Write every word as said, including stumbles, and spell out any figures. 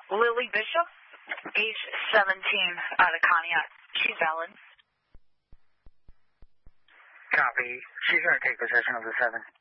Lily Bishop, age seventeen, out of Conneaut. She's valid. Copy. She's going to take possession of the seven.